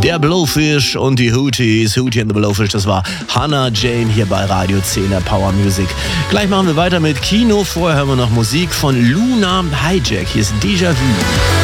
Der Blowfish und die Hooties. Hootie and the Blowfish, das war Hannah Jane hier bei Radio 10 der Power Music. Gleich machen wir weiter mit Kino. Vorher hören wir noch Musik von Luna Hijack. Hier ist Déjà Vu.